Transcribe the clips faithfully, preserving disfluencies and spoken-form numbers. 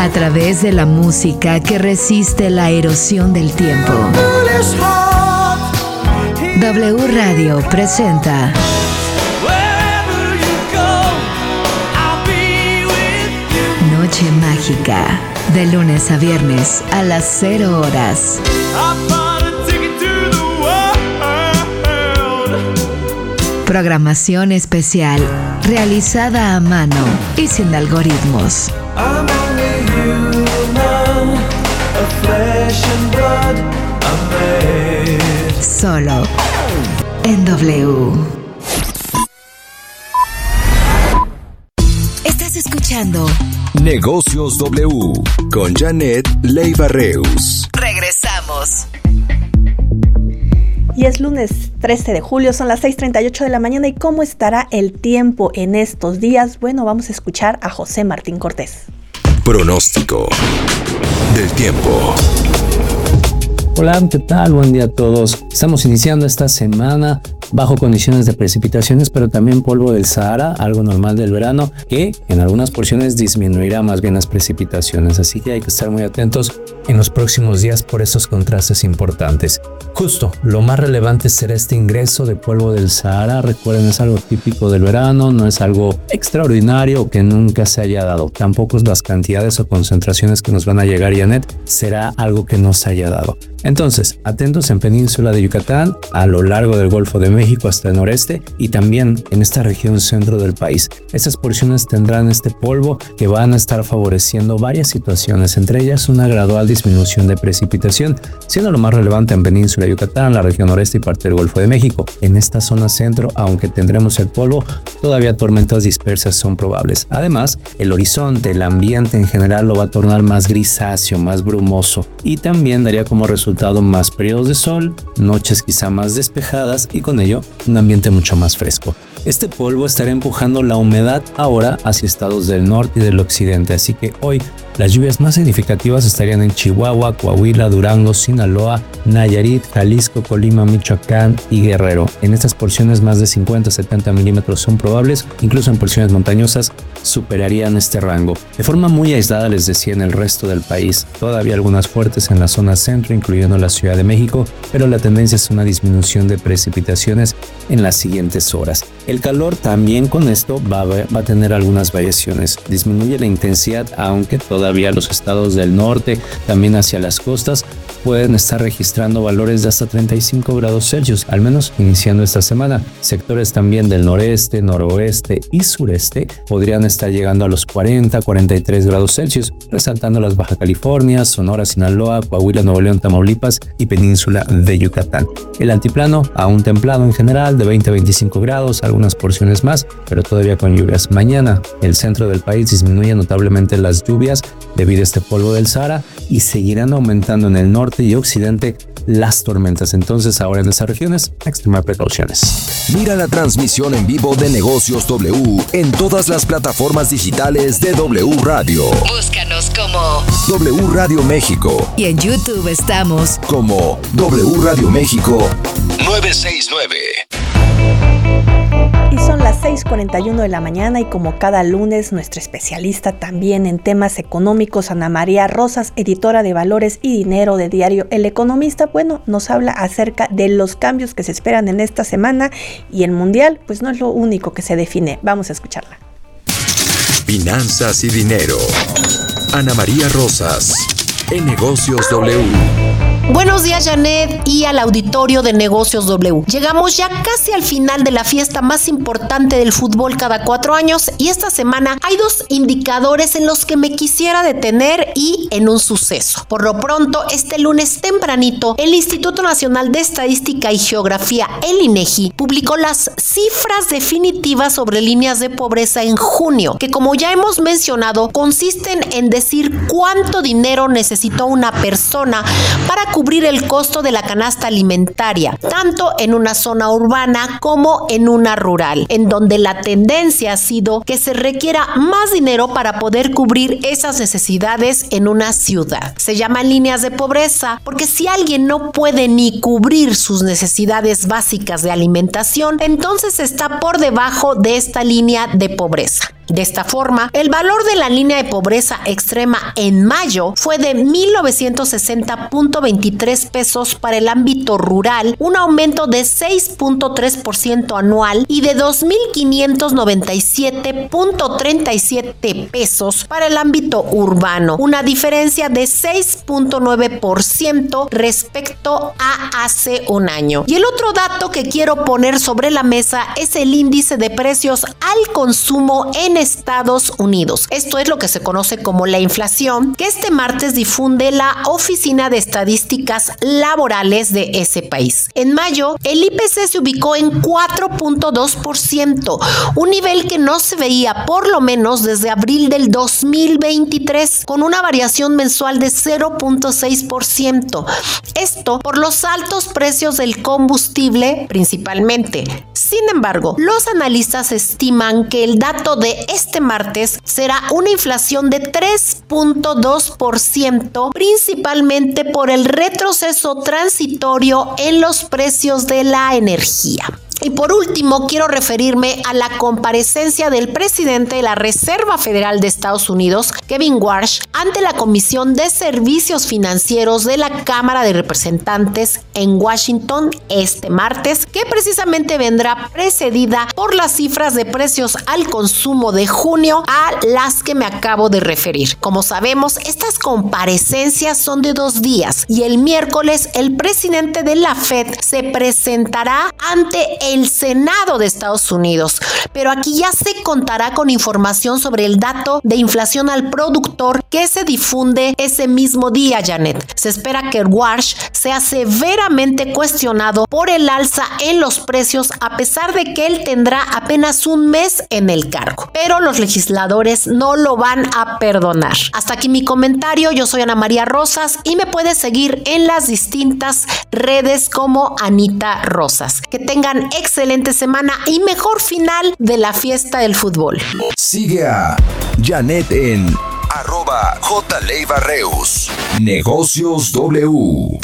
A través de la música que resiste la erosión del tiempo. W Radio presenta Noche Mágica, de lunes a viernes a las cero horas. Programación especial, realizada a mano y sin algoritmos. Solo en W. Estás escuchando Negocios W con Janet Leiva Reus. Regresamos. Y es lunes trece de julio, son las seis treinta y ocho de la mañana. ¿Y cómo estará el tiempo en estos días? Bueno, vamos a escuchar a José Martín Cortés. Pronóstico del tiempo. Hola, ¿qué tal? Buen día a todos. Estamos iniciando esta semana bajo condiciones de precipitaciones, pero también polvo del Sahara, algo normal del verano, que en algunas porciones disminuirá más bien las precipitaciones. Así que hay que estar muy atentos en los próximos días por esos contrastes importantes. Justo, lo más relevante será este ingreso de polvo del Sahara. Recuerden, es algo típico del verano, no es algo extraordinario que nunca se haya dado. Tampoco es las cantidades o concentraciones que nos van a llegar, Janet, será algo que no se haya dado. Entonces, atentos en Península de Yucatán, a lo largo del Golfo de México hasta el noreste y también en esta región centro del país. Estas porciones tendrán este polvo que van a estar favoreciendo varias situaciones, entre ellas una gradual disminución de precipitación, siendo lo más relevante en Península de Yucatán, la región noreste y parte del Golfo de México. En esta zona centro, aunque tendremos el polvo, todavía tormentas dispersas son probables. Además, el horizonte, el ambiente en general lo va a tornar más grisáceo, más brumoso y también daría como resultado más periodos de sol, noches quizá más despejadas y con ello un ambiente mucho más fresco. Este polvo estará empujando la humedad ahora hacia estados del norte y del occidente, así que hoy las lluvias más significativas estarían en Chihuahua, Coahuila, Durango, Sinaloa, Nayarit, Jalisco, Colima, Michoacán y Guerrero. En estas porciones más de cincuenta a setenta milímetros son probables, incluso en porciones montañosas superarían este rango. De forma muy aislada les decía en el resto del país, todavía algunas fuertes en la zona centro, incluyendo la Ciudad de México, pero la tendencia es una disminución de precipitaciones en las siguientes horas. El calor también con esto va a, va a tener algunas variaciones. Disminuye la intensidad, aunque todavía los estados del norte, también hacia las costas, pueden estar registrando valores de hasta treinta y cinco grados Celsius, al menos iniciando esta semana. Sectores también del noreste, noroeste y sureste podrían estar llegando a los cuarenta a cuarenta y tres grados Celsius, resaltando las Baja California, Sonora, Sinaloa, Coahuila, Nuevo León, Tamaulipas y Península de Yucatán. El altiplano aún templado en general, de veinte a veinticinco grados, algunas porciones más, pero todavía con lluvias. Mañana el centro del país disminuye notablemente las lluvias debido a este polvo del Sahara y seguirán aumentando en el norte y occidente las tormentas. Entonces ahora en esas regiones, extremar precauciones. Mira la transmisión en vivo de Negocios W en todas las plataformas digitales de W Radio. Búscanos como W Radio México. Y en YouTube estamos como W Radio México novecientos sesenta y nueve. Y son las seis cuarenta y uno de la mañana y como cada lunes nuestra especialista también en temas económicos, Ana María Rosas, editora de Valores y Dinero de diario El Economista, bueno, nos habla acerca de los cambios que se esperan en esta semana y el mundial, pues no es lo único que se define. Vamos a escucharla. Finanzas y dinero. Ana María Rosas en Negocios W. Buenos días, Janet, y al auditorio de Negocios W. Llegamos ya casi al final de la fiesta más importante del fútbol cada cuatro años y esta semana hay dos indicadores en los que me quisiera detener y en un suceso. Por lo pronto, este lunes tempranito, el Instituto Nacional de Estadística y Geografía, el INEGI, publicó las cifras definitivas sobre líneas de pobreza en junio, que como ya hemos mencionado, consisten en decir cuánto dinero necesitó una persona para cubrir el costo de la canasta alimentaria, tanto en una zona urbana como en una rural, en donde la tendencia ha sido que se requiera más dinero para poder cubrir esas necesidades en una ciudad. Se llaman líneas de pobreza porque si alguien no puede ni cubrir sus necesidades básicas de alimentación, entonces está por debajo de esta línea de pobreza. De esta forma, el valor de la línea de pobreza extrema en mayo fue de mil novecientos sesenta punto veintitrés pesos para el ámbito rural, un aumento de seis punto tres por ciento anual, y de dos mil quinientos noventa y siete punto treinta y siete pesos para el ámbito urbano, una diferencia de seis punto nueve por ciento respecto a hace un año. Y el otro dato que quiero poner sobre la mesa es el índice de precios al consumo en Estados Unidos. Esto es lo que se conoce como la inflación, que este martes difunde la Oficina de Estadísticas Laborales de ese país. En mayo, el I P C se ubicó en cuatro punto dos por ciento, un nivel que no se veía por lo menos desde abril del dos mil veintitrés, con una variación mensual de cero punto seis por ciento. Esto por los altos precios del combustible principalmente. Sin embargo, los analistas estiman que el dato de este martes será una inflación de tres punto dos por ciento, principalmente por el retroceso transitorio en los precios de la energía. Y por último, quiero referirme a la comparecencia del presidente de la Reserva Federal de Estados Unidos, Kevin Warsh, ante la Comisión de Servicios Financieros de la Cámara de Representantes en Washington este martes, que precisamente vendrá precedida por las cifras de precios al consumo de junio a las que me acabo de referir. Como sabemos, estas comparecencias son de dos días y el miércoles el presidente de la Fed se presentará ante el Senado de Estados Unidos, pero aquí ya se contará con información sobre el dato de inflación al productor que se difunde ese mismo día, Janet. Se espera que Warsh sea severamente cuestionado por el alza en los precios, a pesar de que él tendrá apenas un mes en el cargo, pero los legisladores no lo van a perdonar. Hasta aquí mi comentario. Yo soy Ana María Rosas y me puedes seguir en las distintas redes como Anita Rosas. Que tengan excelente semana y mejor final de la fiesta del fútbol. Sigue a Janet en arroba jleivarreus. Negocios W.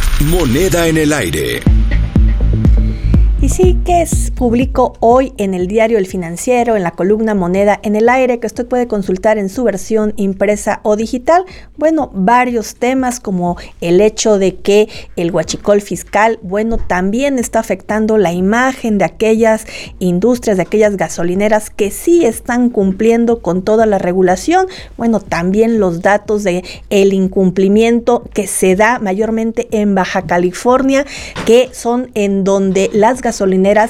Moneda en el aire. Y sí que es publicó hoy en el diario El Financiero, en la columna Moneda en el Aire, que usted puede consultar en su versión impresa o digital. Bueno, varios temas como el hecho de que el huachicol fiscal, bueno, también está afectando la imagen de aquellas industrias, de aquellas gasolineras que sí están cumpliendo con toda la regulación. Bueno, también los datos de el incumplimiento que se da mayormente en Baja California, que son en donde las gasolineras gasolineras,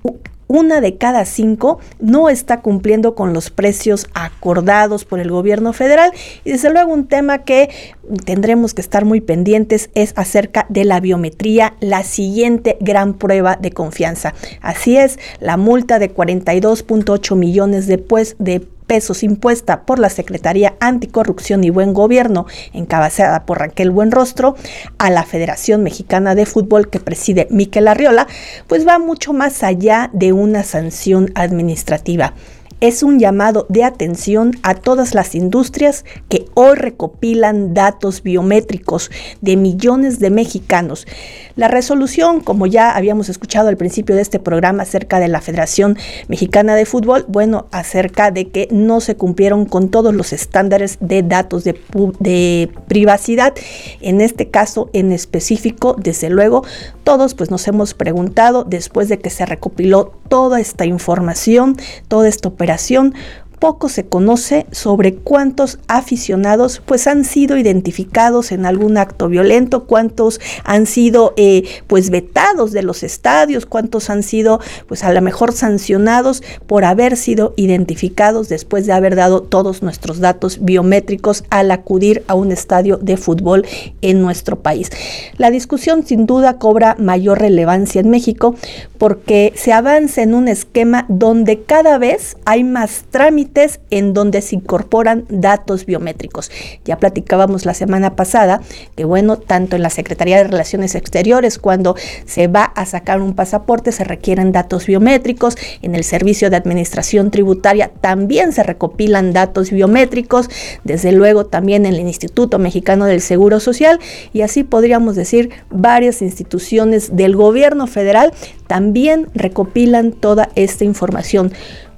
una de cada cinco no está cumpliendo con los precios acordados por el gobierno federal. Y desde luego un tema que tendremos que estar muy pendientes es acerca de la biometría, la siguiente gran prueba de confianza. Así es, la multa de cuarenta y dos punto ocho millones de, pues, de pesos impuesta por la Secretaría Anticorrupción y Buen Gobierno, encabezada por Raquel Buenrostro, a la Federación Mexicana de Fútbol que preside Mikel Arriola, pues va mucho más allá de una sanción administrativa. Es un llamado de atención a todas las industrias que hoy recopilan datos biométricos de millones de mexicanos. La resolución, como ya habíamos escuchado al principio de este programa acerca de la Federación Mexicana de Fútbol, bueno, acerca de que no se cumplieron con todos los estándares de datos de, de privacidad. En este caso en específico, desde luego, todos pues nos hemos preguntado, después de que se recopiló toda esta información, toda esta operación, poco se conoce sobre cuántos aficionados pues han sido identificados en algún acto violento, cuántos han sido eh, pues vetados de los estadios, cuántos han sido pues a lo mejor sancionados por haber sido identificados después de haber dado todos nuestros datos biométricos al acudir a un estadio de fútbol en nuestro país. La discusión sin duda cobra mayor relevancia en México porque se avanza en un esquema donde cada vez hay más trámites en donde se incorporan datos biométricos. Ya platicábamos la semana pasada que, bueno, tanto en la Secretaría de Relaciones Exteriores, cuando se va a sacar un pasaporte, se requieren datos biométricos. En el Servicio de Administración Tributaria también se recopilan datos biométricos. Desde luego también en el Instituto Mexicano del Seguro Social, y así podríamos decir varias instituciones del gobierno federal también recopilan toda esta información.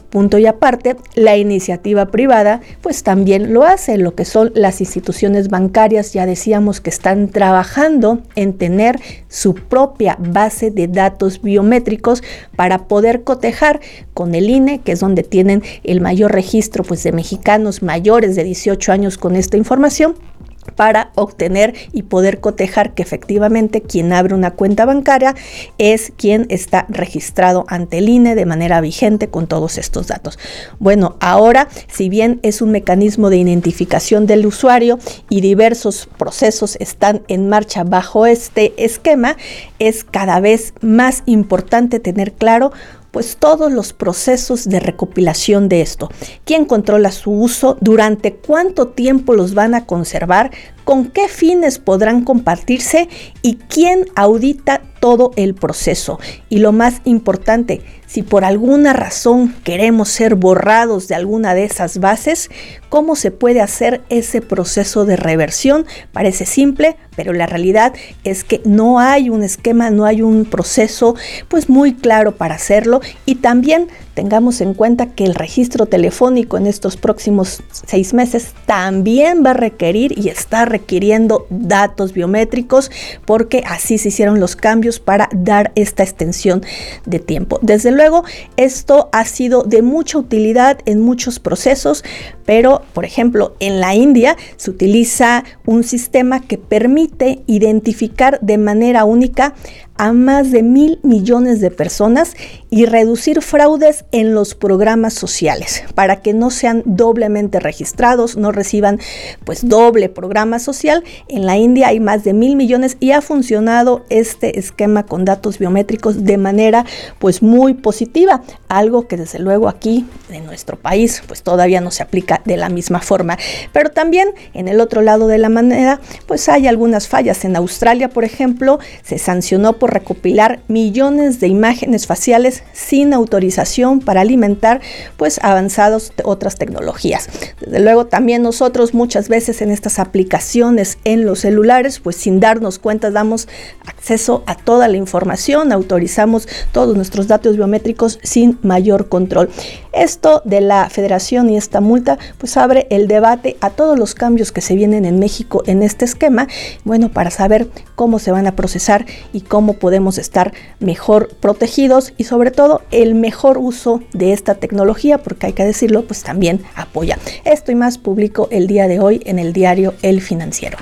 Punto y aparte, la iniciativa privada pues también lo hace, lo que son las instituciones bancarias, ya decíamos que están trabajando en tener su propia base de datos biométricos para poder cotejar con el I N E, que es donde tienen el mayor registro pues de mexicanos mayores de dieciocho años con esta información, para obtener y poder cotejar que efectivamente quien abre una cuenta bancaria es quien está registrado ante el I N E de manera vigente con todos estos datos. Bueno, ahora, si bien es un mecanismo de identificación del usuario y diversos procesos están en marcha bajo este esquema, es cada vez más importante tener claro pues todos los procesos de recopilación de esto. ¿Quién controla su uso? ¿Durante cuánto tiempo los van a conservar? ¿Con qué fines podrán compartirse? ¿Y quién audita todo el proceso? Y lo más importante, si por alguna razón queremos ser borrados de alguna de esas bases, ¿cómo se puede hacer ese proceso de reversión? Parece simple, pero la realidad es que no hay un esquema, no hay un proceso pues muy claro para hacerlo. Y también tengamos en cuenta que el registro telefónico en estos próximos seis meses también va a requerir y está requiriendo datos biométricos, porque así se hicieron los cambios para dar esta extensión de tiempo. Desde luego, esto ha sido de mucha utilidad en muchos procesos, pero por ejemplo en la India se utiliza un sistema que permite identificar de manera única a más de mil millones de personas y reducir fraudes en los programas sociales para que no sean doblemente registrados, no reciban pues doble programa social. En la India hay más de mil millones y ha funcionado este esquema con datos biométricos de manera pues muy positiva, algo que desde luego aquí en nuestro país pues todavía no se aplica de la misma forma. Pero también en el otro lado de la moneda pues hay algunas fallas. En Australia, por ejemplo, se sancionó por recopilar millones de imágenes faciales sin autorización para alimentar pues avanzados de otras tecnologías. Desde luego también nosotros muchas veces en estas aplicaciones en los celulares pues sin darnos cuenta damos acceso a toda la información, autorizamos todos nuestros datos biométricos sin mayor control. Esto de la Federación y esta multa pues abre el debate a todos los cambios que se vienen en México en este esquema, bueno, para saber cómo se van a procesar y cómo podemos estar mejor protegidos y sobre todo el mejor uso de esta tecnología, porque hay que decirlo, pues también apoya. Esto y más publico el día de hoy en el diario El Financiero.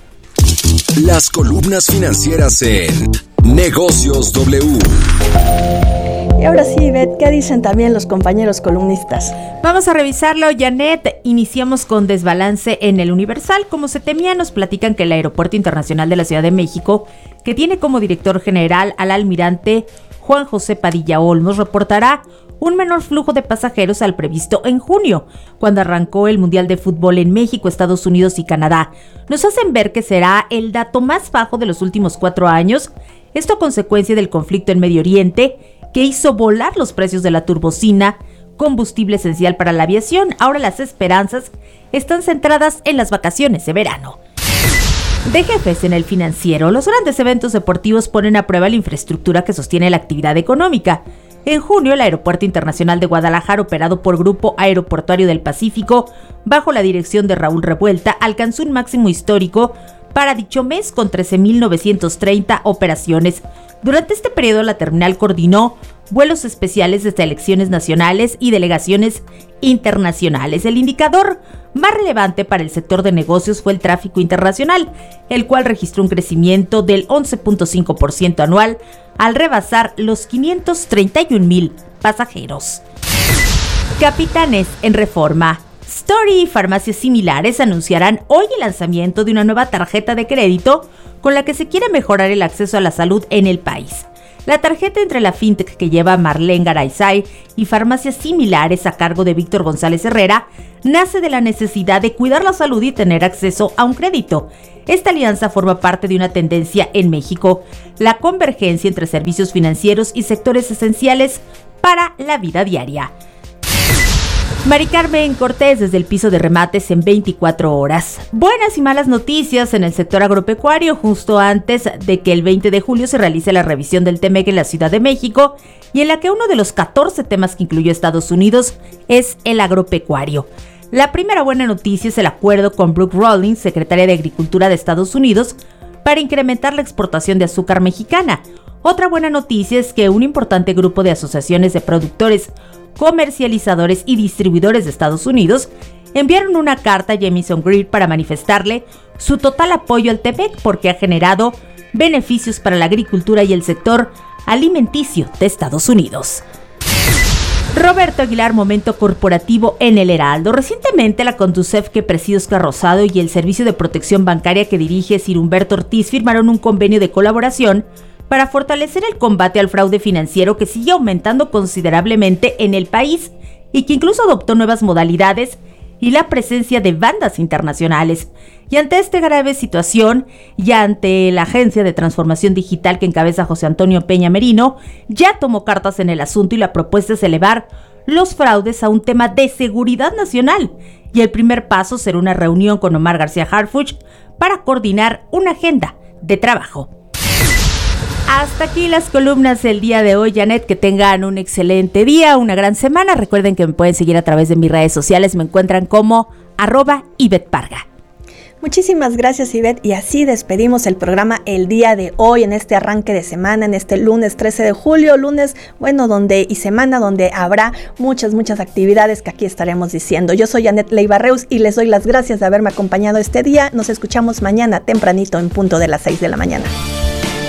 Las columnas financieras en Negocios W. Y ahora sí, Beth, ¿qué dicen también los compañeros columnistas? Vamos a revisarlo, Janet. Iniciamos con desbalance en el Universal. Como se temía, nos platican que el Aeropuerto Internacional de la Ciudad de México, que tiene como director general al almirante Juan José Padilla Olmos, reportará un menor flujo de pasajeros al previsto en junio, cuando arrancó el Mundial de Fútbol en México, Estados Unidos y Canadá. Nos hacen ver que será el dato más bajo de los últimos cuatro años, esto a consecuencia del conflicto en Medio Oriente, que hizo volar los precios de la turbocina, combustible esencial para la aviación. Ahora las esperanzas están centradas en las vacaciones de verano. De jefes en El Financiero, los grandes eventos deportivos ponen a prueba la infraestructura que sostiene la actividad económica. En junio, el Aeropuerto Internacional de Guadalajara, operado por Grupo Aeroportuario del Pacífico, bajo la dirección de Raúl Revuelta, alcanzó un máximo histórico para dicho mes con trece mil novecientos treinta operaciones. Durante este periodo, la terminal coordinó vuelos especiales de selecciones nacionales y delegaciones internacionales. El indicador más relevante para el sector de negocios fue el tráfico internacional, el cual registró un crecimiento del once punto cinco por ciento anual al rebasar los quinientos treinta y un mil pasajeros. Capitanes en Reforma. Story y farmacias similares anunciarán hoy el lanzamiento de una nueva tarjeta de crédito con la que se quiere mejorar el acceso a la salud en el país. La tarjeta entre la fintech que lleva Marlene Garaizay y farmacias similares a cargo de Víctor González Herrera nace de la necesidad de cuidar la salud y tener acceso a un crédito. Esta alianza forma parte de una tendencia en México, la convergencia entre servicios financieros y sectores esenciales para la vida diaria. Mari Carmen Cortés desde el piso de remates en veinticuatro horas. Buenas y malas noticias en el sector agropecuario justo antes de que el veinte de julio se realice la revisión del T M E C en la Ciudad de México y en la que uno de los catorce temas que incluyó Estados Unidos es el agropecuario. La primera buena noticia es el acuerdo con Brooke Rollins, secretaria de Agricultura de Estados Unidos, para incrementar la exportación de azúcar mexicana. Otra buena noticia es que un importante grupo de asociaciones de productores, comercializadores y distribuidores de Estados Unidos enviaron una carta a Jamieson Greer para manifestarle su total apoyo al TEMEC porque ha generado beneficios para la agricultura y el sector alimenticio de Estados Unidos. Roberto Aguilar, momento corporativo en el Heraldo. Recientemente la Conducef que preside Oscar Rosado y el Servicio de Protección Bancaria que dirige Sir Humberto Ortiz firmaron un convenio de colaboración para fortalecer el combate al fraude financiero que sigue aumentando considerablemente en el país y que incluso adoptó nuevas modalidades y la presencia de bandas internacionales. Y ante esta grave situación y ante la Agencia de Transformación Digital que encabeza José Antonio Peña Merino, ya tomó cartas en el asunto y la propuesta es elevar los fraudes a un tema de seguridad nacional. Y el primer paso será una reunión con Omar García Harfuch para coordinar una agenda de trabajo. Hasta aquí las columnas del día de hoy, Janet, que tengan un excelente día, una gran semana. Recuerden que me pueden seguir a través de mis redes sociales, me encuentran como arroba Ivette Parga. Muchísimas gracias, Ivette, y así despedimos el programa el día de hoy, en este arranque de semana, en este lunes trece de julio, lunes, bueno, donde y semana donde habrá muchas, muchas actividades que aquí estaremos diciendo. Yo soy Janet Leiva Reus y les doy las gracias de haberme acompañado este día. Nos escuchamos mañana tempranito en punto de las seis de la mañana.